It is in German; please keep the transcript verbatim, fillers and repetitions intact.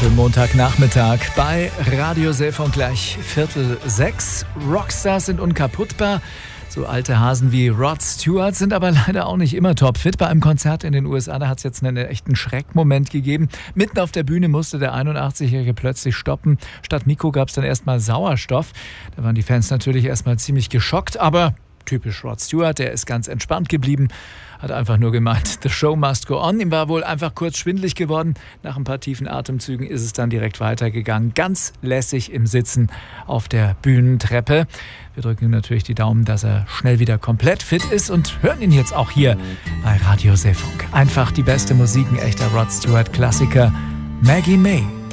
schönen Montagnachmittag bei Radio Seefunk, gleich Viertel sechs. Rockstars sind unkaputtbar. So alte Hasen wie Rod Stewart sind aber leider auch nicht immer topfit. Bei einem Konzert in den U S A, da hat es jetzt einen echten Schreckmoment gegeben. Mitten auf der Bühne musste der einundachtzig-Jährige plötzlich stoppen. Statt Mikro gab es dann erstmal Sauerstoff. Da waren die Fans natürlich erstmal ziemlich geschockt, aber typisch Rod Stewart, der ist ganz entspannt geblieben, hat einfach nur gemeint, the show must go on. Ihm war wohl einfach kurz schwindelig geworden. Nach ein paar tiefen Atemzügen ist es dann direkt weitergegangen. Ganz lässig im Sitzen auf der Bühnentreppe. Wir drücken ihm natürlich die Daumen, dass er schnell wieder komplett fit ist und hören ihn jetzt auch hier bei Radio Seefunk. Einfach die beste Musik, ein echter Rod Stewart-Klassiker, Maggie May.